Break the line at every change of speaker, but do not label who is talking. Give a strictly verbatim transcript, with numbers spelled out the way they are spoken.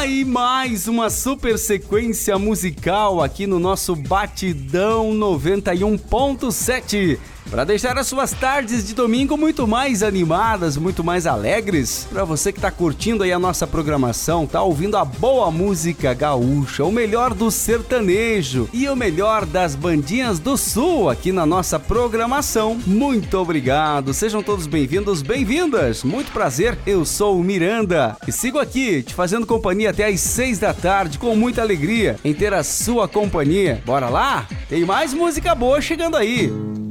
aí, mais uma super sequência musical aqui no nosso Batidão noventa e um ponto sete. Para deixar as suas tardes de domingo muito mais animadas, muito mais alegres. Para você que tá curtindo aí a nossa programação, tá ouvindo a boa música gaúcha, o melhor do sertanejo e o melhor das bandinhas do sul aqui na nossa programação. Muito obrigado, sejam todos bem-vindos, bem-vindas. Muito prazer, eu sou o Miranda e sigo aqui te fazendo companhia até às seis da tarde com muita alegria em ter a sua companhia. Bora lá? Tem mais música boa chegando aí.